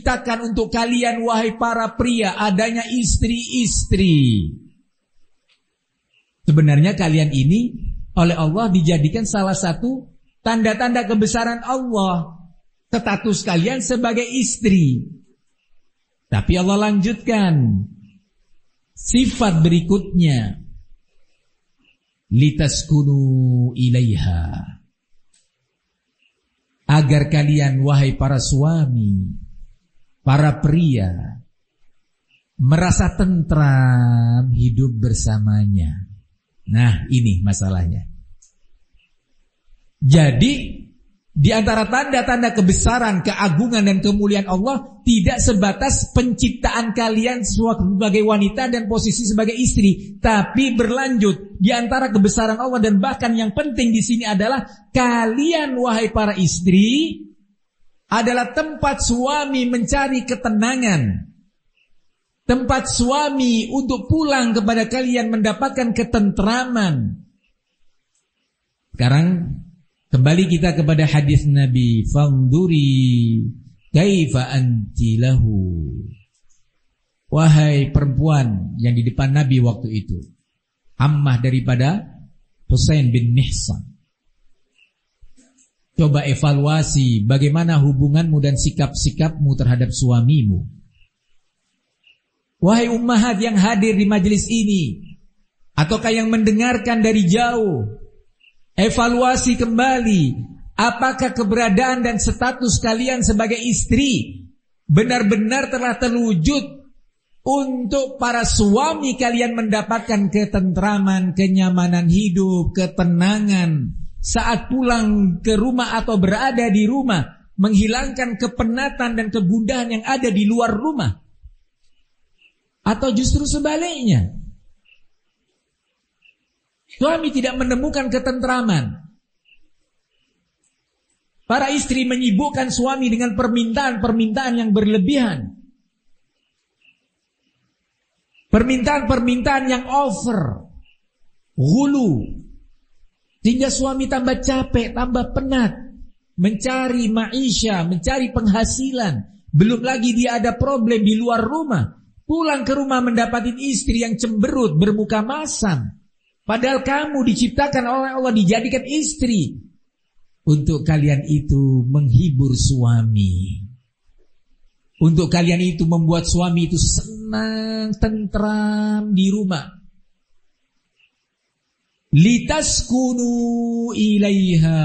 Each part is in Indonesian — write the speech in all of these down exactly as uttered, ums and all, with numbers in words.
ciptakan untuk kalian wahai para pria adanya istri-istri. Sebenarnya kalian ini oleh Allah dijadikan salah satu tanda-tanda kebesaran Allah, status kalian sebagai istri. Tapi Allah lanjutkan sifat berikutnya, litaskunu ilaiha, agar kalian wahai para suami, para pria, merasa tentram hidup bersamanya. Nah, ini masalahnya. Jadi, di antara tanda-tanda kebesaran, keagungan dan kemuliaan Allah tidak sebatas penciptaan kalian sebagai wanita dan posisi sebagai istri, tapi berlanjut. Di antara kebesaran Allah dan bahkan yang penting di sini adalah kalian wahai para istri adalah tempat suami mencari ketenangan. Tempat suami untuk pulang kepada kalian mendapatkan ketentraman. Sekarang kembali kita kepada hadis Nabi, "Fanduri kaifa anti lahu." Wahai perempuan yang di depan Nabi waktu itu, ammah daripada Husain bin Mihsan, coba evaluasi bagaimana hubunganmu dan sikap-sikapmu terhadap suamimu. Wahai ummahat yang hadir di majelis ini, ataukah yang mendengarkan dari jauh, evaluasi kembali, apakah keberadaan dan status kalian sebagai istri benar-benar telah terwujud untuk para suami kalian mendapatkan ketentraman, kenyamanan hidup, ketenangan saat pulang ke rumah atau berada di rumah, menghilangkan kepenatan dan kegundahan yang ada di luar rumah. Atau justru sebaliknya, suami tidak menemukan ketentraman. Para istri menyibukkan suami dengan permintaan-permintaan yang berlebihan, permintaan-permintaan yang over, hulu, sehingga suami tambah capek, tambah penat, mencari maisha, mencari penghasilan. Belum lagi dia ada problem di luar rumah. Pulang ke rumah mendapati istri yang cemberut, bermuka masam. Padahal kamu diciptakan oleh Allah, dijadikan istri untuk kalian itu menghibur suami, untuk kalian itu membuat suami itu senang, tentram di rumah. Litaskunu ilaiha,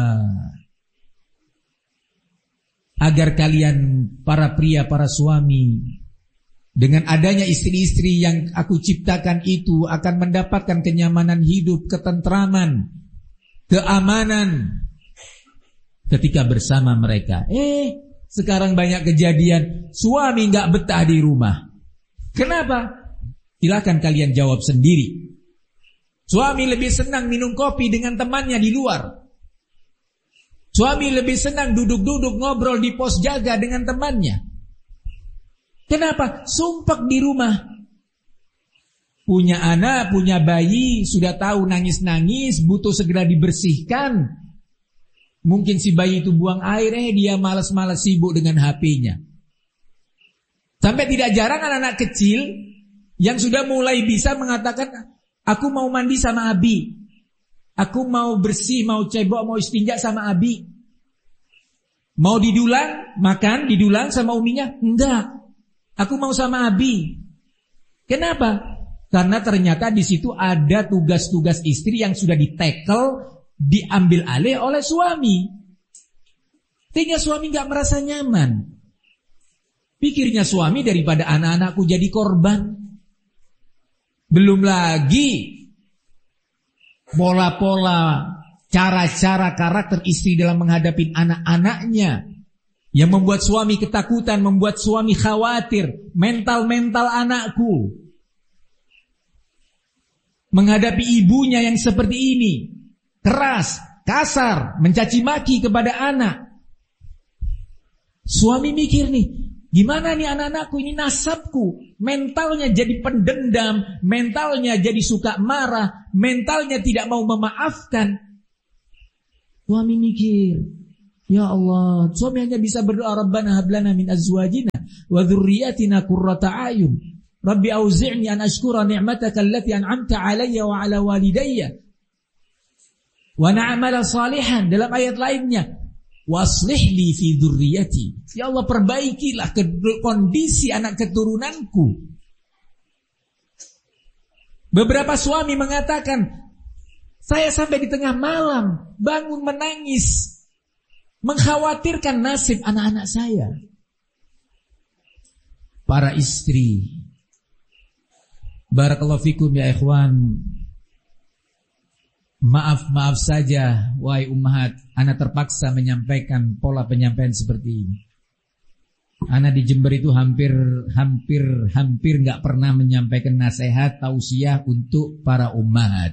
agar kalian para pria, para suami, dengan adanya istri-istri yang aku ciptakan itu akan mendapatkan kenyamanan hidup, ketentraman, keamanan ketika bersama mereka. Eh, sekarang banyak kejadian suami gak betah di rumah. Kenapa? Silakan kalian jawab sendiri. Suami lebih senang minum kopi dengan temannya di luar. Suami lebih senang duduk-duduk ngobrol di pos jaga dengan temannya. Kenapa? Sumpek di rumah. Punya anak, punya bayi, sudah tahu nangis-nangis, butuh segera dibersihkan. Mungkin si bayi itu buang air, eh dia malas-malas sibuk dengan H P-nya. Sampai tidak jarang anak-anak kecil yang sudah mulai bisa mengatakan, aku mau mandi sama Abi, aku mau bersih, mau cebok, mau istinja sama Abi. Mau didulang, makan, didulang sama uminya? Enggak. Aku mau sama Abi. Kenapa? Karena ternyata di situ ada tugas-tugas istri yang sudah ditekel, diambil alih oleh suami. Sehingga suami gak merasa nyaman. Pikirnya suami daripada anak-anakku jadi korban. Belum lagi pola-pola, cara-cara karakter istri dalam menghadapi anak-anaknya yang membuat suami ketakutan, membuat suami khawatir. Mental-mental anakku menghadapi ibunya yang seperti ini, keras, kasar, mencaci maki kepada anak. Suami mikir nih, gimana nih anak-anakku, ini nasabku. Mentalnya jadi pendendam, mentalnya jadi suka marah, mentalnya tidak mau memaafkan. Suami mikir, Ya Allah, suami hanya bisa berdoa, Rabbana hab lana min azwajina wa dzurriyyatina qurrata a'yun. Rabbi auzi'ni an ashkura ni'mataka allati an'amta 'alayya wa 'ala walidayya wa na'mala salihan. Dalam ayat lainnya, waslih li fi dzurriyyati. Ya Allah, perbaikilah kondisi anak keturunanku. Beberapa suami mengatakan, saya sampai di tengah malam bangun menangis, mengkhawatirkan nasib anak-anak saya. Para istri, barakallahu fikum ya ikhwan, maaf-maaf saja wahai ummahat, ana terpaksa menyampaikan pola penyampaian seperti ini. Ana di Jember itu hampir hampir hampir enggak pernah menyampaikan nasihat tausiah untuk para ummahat.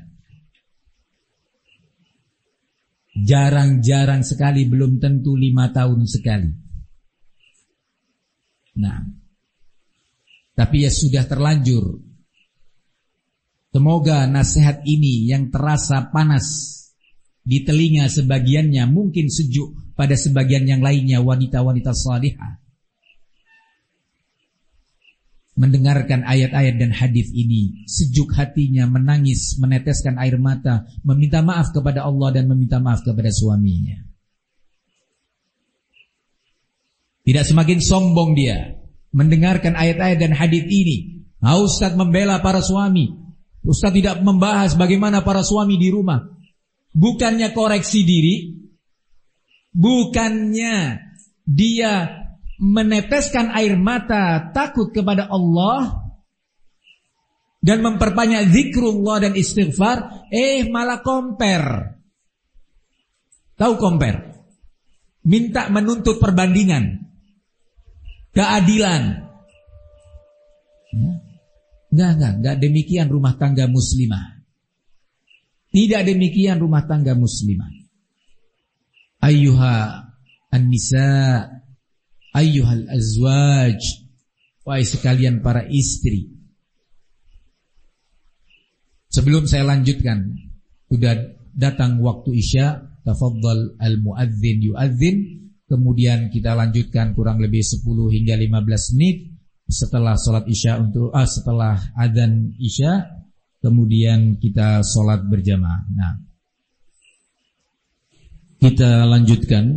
Jarang-jarang sekali, belum tentu lima tahun sekali. Nah, tapi ya sudah terlanjur. Semoga nasihat ini yang terasa panas di telinga sebagiannya, mungkin sejuk pada sebagian yang lainnya, wanita-wanita salihah, mendengarkan ayat-ayat dan hadis ini, sejuk hatinya, menangis, meneteskan air mata, meminta maaf kepada Allah dan meminta maaf kepada suaminya. Tidak semakin sombong dia mendengarkan ayat-ayat dan hadis ini. Ah, Ustaz membela para suami, Ustaz tidak membahas bagaimana para suami di rumah. Bukannya koreksi diri, bukannya dia meneteskan air mata takut kepada Allah dan memperbanyak zikrullah dan istighfar, eh malah compare. Tahu compare? Minta menuntut perbandingan, keadilan. Enggak, enggak, enggak demikian rumah tangga muslimah. Tidak demikian rumah tangga muslimah. Ayyuha an-nisa, ayyuhal azwaj, wahai sekalian para istri. Sebelum saya lanjutkan, sudah datang waktu Isya, tafadhal al-muadzin yuadzin, kemudian kita lanjutkan kurang lebih sepuluh hingga lima belas menit setelah sholat Isya untuk ah, setelah adzan Isya, kemudian kita sholat berjamaah. Nah, kita lanjutkan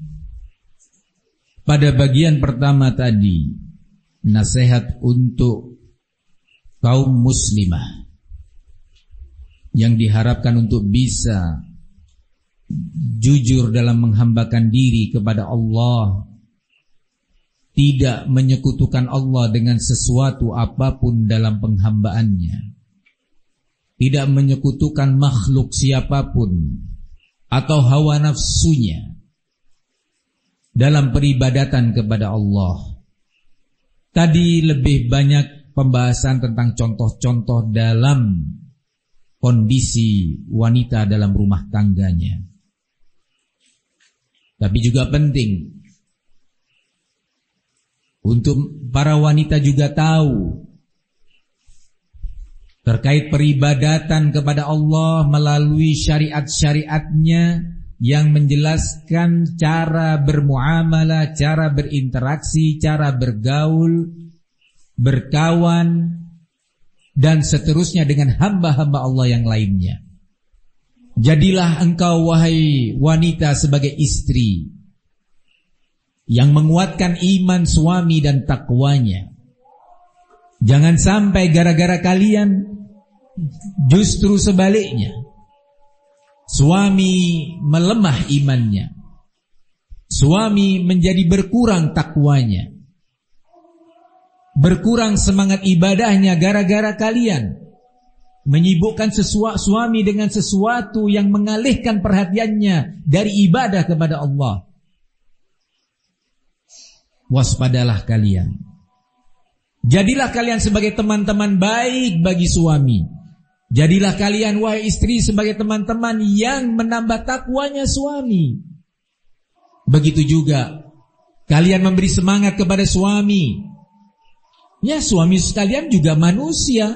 pada bagian pertama tadi, nasihat untuk kaum muslimah yang diharapkan untuk bisa jujur dalam menghambakan diri kepada Allah, tidak menyekutukan Allah dengan sesuatu apapun dalam penghambaannya, tidak menyekutukan makhluk siapapun atau hawa nafsunya dalam peribadatan kepada Allah. Tadi lebih banyak pembahasan tentang contoh-contoh dalam kondisi wanita dalam rumah tangganya. Tapi juga penting untuk para wanita juga tahu terkait peribadatan kepada Allah melalui syariat-syariatnya yang menjelaskan cara bermuamalah, cara berinteraksi, cara bergaul, berkawan, dan seterusnya dengan hamba-hamba Allah yang lainnya. Jadilah engkau wahai wanita sebagai istri yang menguatkan iman suami dan takwanya. Jangan sampai gara-gara kalian justru sebaliknya, suami melemah imannya, suami menjadi berkurang takwanya, berkurang semangat ibadahnya gara-gara kalian menyibukkan sesuatu suami dengan sesuatu yang mengalihkan perhatiannya dari ibadah kepada Allah. Waspadalah kalian. Jadilah kalian sebagai teman-teman baik bagi suami. Jadilah kalian wahai istri sebagai teman-teman yang menambah takwanya suami. Begitu juga kalian memberi semangat kepada suami. Ya, suami sekalian juga manusia,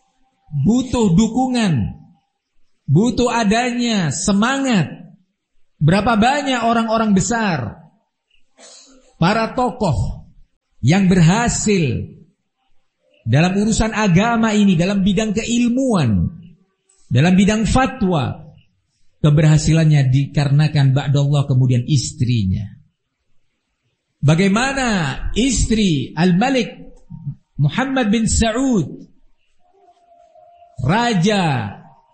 butuh dukungan, butuh adanya semangat Berapa banyak orang-orang besar, para tokoh yang berhasil dalam urusan agama ini, dalam bidang keilmuan, dalam bidang fatwa, keberhasilannya dikarenakan ba'dallah kemudian istrinya. Bagaimana istri Al-Malik Muhammad bin Saud, Raja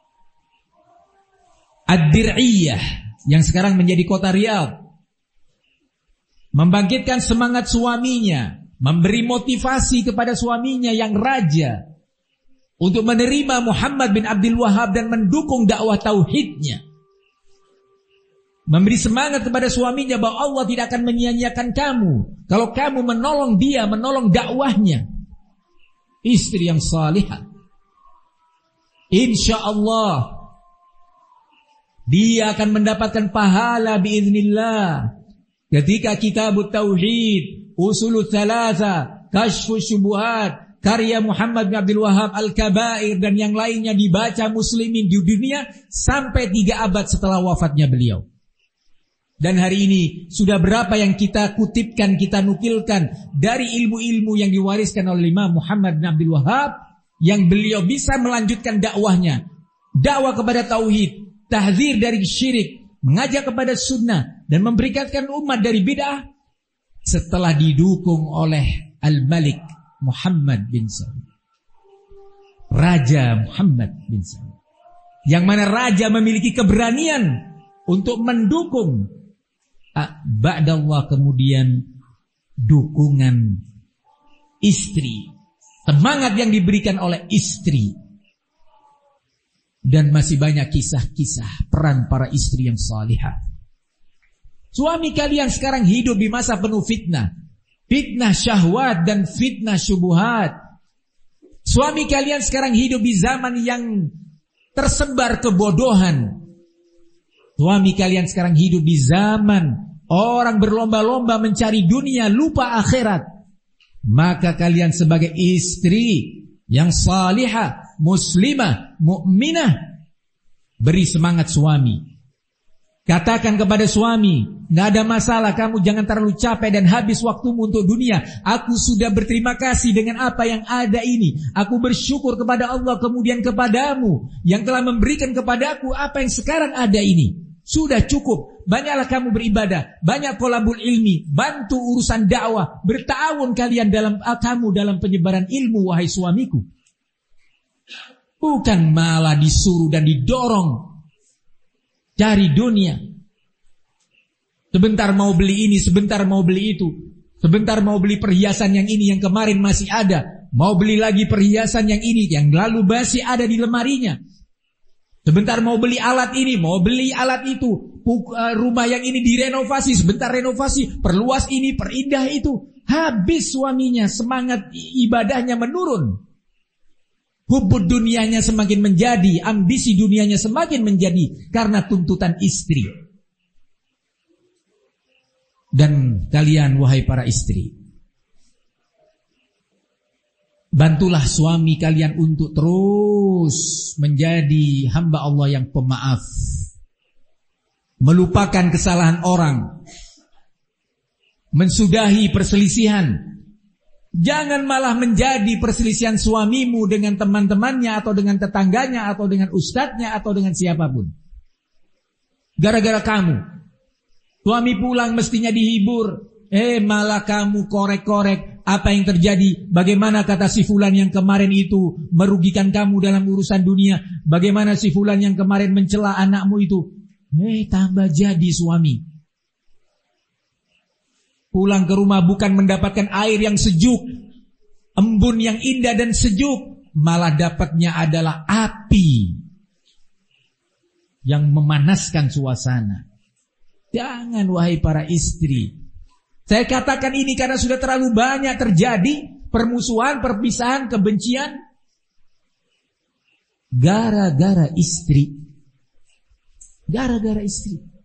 Ad-Dir'iyah yang sekarang menjadi kota Riyadh, membangkitkan semangat suaminya, memberi motivasi kepada suaminya yang raja untuk menerima Muhammad bin Abdul Wahhab dan mendukung dakwah tauhidnya. Memberi semangat kepada suaminya bahwa Allah tidak akan menyia-nyiakan kamu kalau kamu menolong dia, menolong dakwahnya. Istri yang salihah, insya Allah dia akan mendapatkan pahala biiznillah ketika Kitabut Tauhid, Usulul Thalatha, Kashfus Syubuhat, karya Muhammad bin Abdul Wahhab, Al-Kabair dan yang lainnya dibaca muslimin di dunia sampai tiga abad setelah wafatnya beliau. Dan hari ini sudah berapa yang kita kutipkan, kita nukilkan dari ilmu-ilmu yang diwariskan oleh Imam Muhammad bin Abdul Wahhab, yang beliau bisa melanjutkan dakwahnya, dakwah kepada tauhid, tahdzir dari syirik, mengajak kepada sunnah dan memberikan umat dari bid'ah setelah didukung oleh Al-Malik Muhammad bin Saud, Raja Muhammad bin Saud, yang mana raja memiliki keberanian untuk mendukung ba'dallah kemudian dukungan istri, semangat yang diberikan oleh istri. Dan masih banyak kisah-kisah peran para istri yang salihah. Suami kalian sekarang hidup di masa penuh fitnah, fitnah syahwat dan fitnah syubuhat. Suami kalian sekarang hidup di zaman yang tersebar kebodohan. Suami kalian sekarang hidup di zaman orang berlomba-lomba mencari dunia, lupa akhirat. Maka kalian sebagai istri yang salihah, muslimah, mukminah, beri semangat suami. Katakan kepada suami, gak ada masalah, kamu jangan terlalu capek dan habis waktumu untuk dunia. Aku sudah berterima kasih dengan apa yang ada ini. Aku bersyukur kepada Allah kemudian kepadamu yang telah memberikan kepadaku apa yang sekarang ada ini. Sudah cukup, banyaklah kamu beribadah, banyak thalabul ilmi, bantu urusan dakwah, bertawun kalian dalam kamu dalam penyebaran ilmu, wahai suamiku. Bukan malah disuruh dan didorong cari dunia. Sebentar mau beli ini, sebentar mau beli itu, sebentar mau beli perhiasan yang ini yang kemarin masih ada, mau beli lagi perhiasan yang ini yang lalu masih ada di lemarinya. Sebentar mau beli alat ini, mau beli alat itu, rumah yang ini direnovasi, sebentar renovasi, perluas ini, perindah itu. Habis suaminya, semangat ibadahnya menurun. Hubbud dunianya semakin menjadi, ambisi dunianya semakin menjadi karena tuntutan istri. Dan kalian wahai para istri, bantulah suami kalian untuk terus menjadi hamba Allah yang pemaaf, melupakan kesalahan orang, mensudahi perselisihan. Jangan malah menjadi perselisihan suamimu dengan teman-temannya atau dengan tetangganya atau dengan ustadznya atau dengan siapapun. Gara-gara kamu, suami pulang mestinya dihibur, eh malah kamu korek-korek. Apa yang terjadi? Bagaimana kata si fulan yang kemarin itu merugikan kamu dalam urusan dunia? Bagaimana si fulan yang kemarin mencela anakmu itu? Eh tambah jadi suami. Pulang ke rumah bukan mendapatkan air yang sejuk, embun yang indah dan sejuk, malah dapatnya adalah api yang memanaskan suasana. Jangan wahai para istri. Saya katakan ini karena sudah terlalu banyak terjadi permusuhan, perpisahan, kebencian gara-gara istri. Gara-gara istri.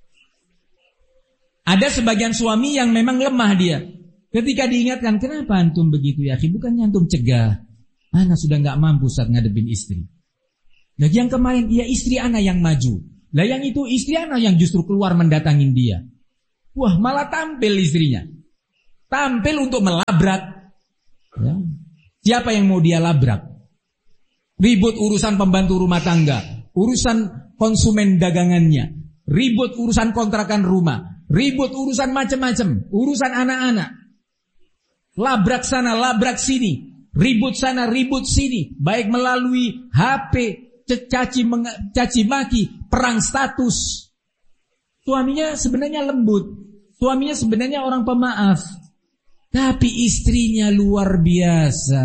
Ada sebagian suami yang memang lemah dia. Ketika diingatkan, kenapa antum begitu ya? Bukannya antum cegah. Ana sudah gak mampu saat ngadepin istri. Lagi yang kemarin, ya istri ana yang maju. Lah yang itu istri anak yang justru keluar mendatangin dia. Wah, malah tampil istrinya. Tampil untuk melabrak. Ya. Siapa yang mau dia labrak? Ribut urusan pembantu rumah tangga, urusan konsumen dagangannya, ribut urusan kontrakan rumah, ribut urusan macam-macam, urusan anak-anak. Labrak sana, labrak sini, ribut sana, ribut sini, baik melalui H P, caci, caci maki, perang status. Suaminya sebenarnya lembut, suaminya sebenarnya orang pemaaf, tapi istrinya luar biasa.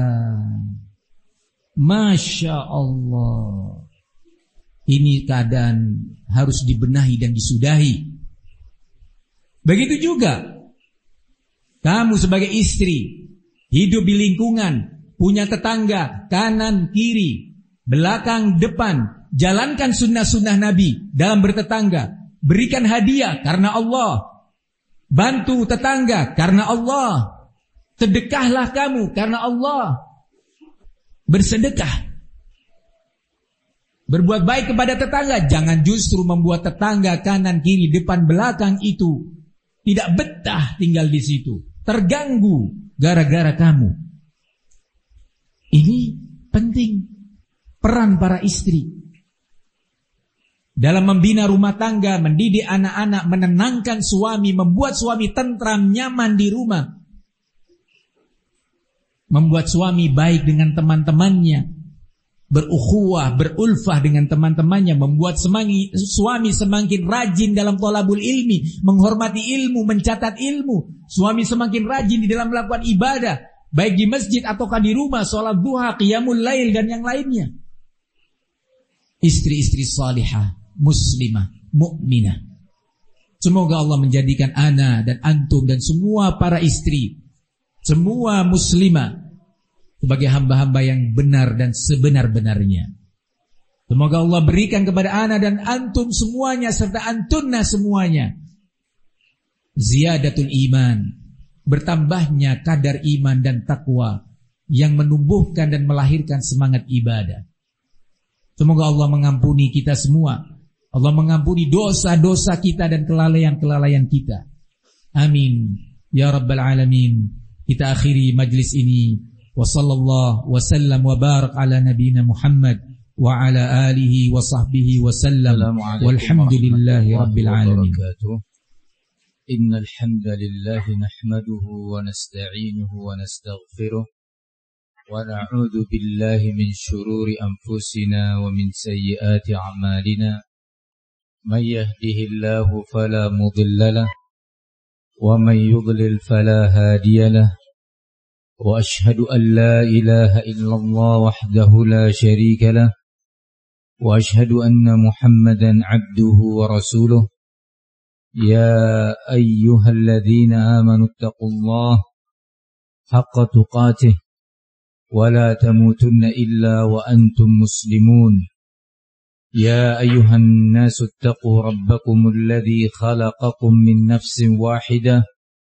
Masya Allah. Ini keadaan harus dibenahi dan disudahi. Begitu juga kamu sebagai istri, hidup di lingkungan, punya tetangga kanan kiri, belakang depan, jalankan sunnah-sunnah Nabi dalam bertetangga. Berikan hadiah karena Allah, bantu tetangga karena Allah, sedekahlah kamu karena Allah. Bersedekah, berbuat baik kepada tetangga. Jangan justru membuat tetangga kanan kiri depan belakang itu tidak betah tinggal di situ, terganggu gara-gara kamu. Ini penting peran para istri dalam membina rumah tangga, mendidik anak-anak, menenangkan suami, membuat suami tentram, nyaman di rumah, membuat suami baik dengan teman-temannya, berukhuwah, berulfah dengan teman-temannya, membuat semangi, suami semakin rajin dalam thalabul ilmi, menghormati ilmu, mencatat ilmu. Suami semakin rajin di dalam melakukan ibadah, baik di masjid ataukah di rumah, sholat duha, qiyamul lail dan yang lainnya. Istri-istri salihah, muslimah, mukminah. Semoga Allah menjadikan ana dan antum dan semua para istri, semua muslimah sebagai hamba-hamba yang benar dan sebenar-benarnya. Semoga Allah berikan kepada ana dan antum semuanya serta antunna semuanya ziyadatul iman, bertambahnya kadar iman dan takwa yang menumbuhkan dan melahirkan semangat ibadah. Semoga Allah mengampuni kita semua. Allah mengampuni dosa-dosa kita dan kelalaian-kelalaian kita. Amin ya rabbal alamin. Kita akhiri majlis ini. Wa sallallahu wa sallam wa barak ala nabiyina Muhammad wa ala alihi wa sahbihi wa sallam. Walhamdulillahi rabbil alamin. Innal hamdalillah nahmaduhu wa nasta'inuhu wa nastaghfiruh wa na'udzu billahi min shururi anfusina wa min sayyiati a'malina. May yahdihillahu fala mudilla lahu ومن يضلل فلا هادي له وأشهد أن لا إله إلا الله وحده لا شريك له وأشهد أن محمدا عبده ورسوله يا أيها الذين آمنوا اتقوا الله حق تقاته ولا تموتن إلا وأنتم مسلمون يا أيها الناس اتقوا ربكم الذي خلقكم من نفس واحدة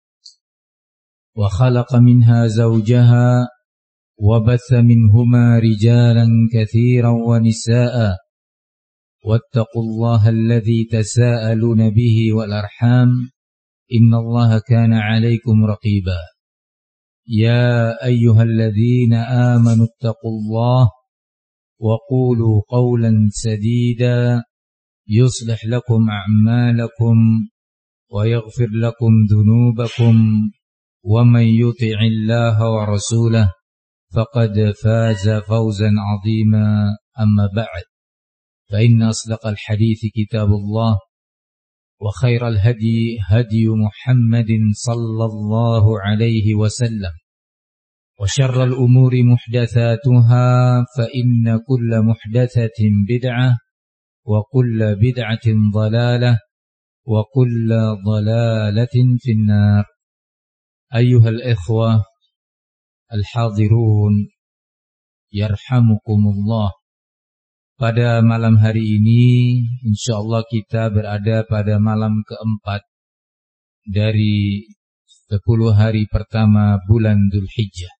وخلق منها زوجها وبث منهما رجالا كثيرا ونساء واتقوا الله الذي تساءلون به والأرحام إن الله كان عليكم رقيبا يا أيها الذين آمنوا اتقوا الله وقولوا قولا سديدا يصلح لكم أعمالكم ويغفر لكم ذنوبكم ومن يطع الله ورسوله فقد فاز فوزا عظيما أما بعد فإن أصدق الحديث كتاب الله وخير الهدي هدي محمد صلى الله عليه وسلم وشر الأمور محدثاتها فإن كل محدثة بدعة وكل بدعة ضلالة وكل ضلالة في النار. أيها الإخوة الحاضرون yarhamukumullah. Pada malam hari ini insyaallah kita berada pada malam keempat dari sepuluh hari pertama bulan Dzulhijjah.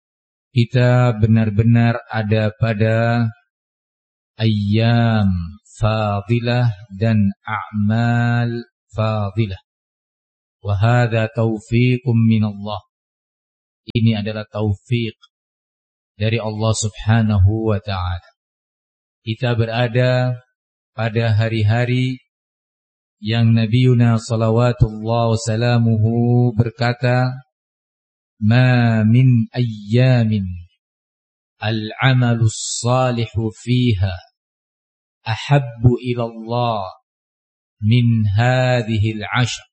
Kita benar-benar ada pada ayyam fadilah dan a'mal fadilah. Wa hadza taufiqum minallah. Ini adalah taufik dari Allah Subhanahu wa ta'ala. Kita berada pada hari-hari yang Nabiuna salawatullah wasalamuhu berkata, ma min ayyamin al-amalus salihu fiha ahabbu ilallah min hadhil ashr.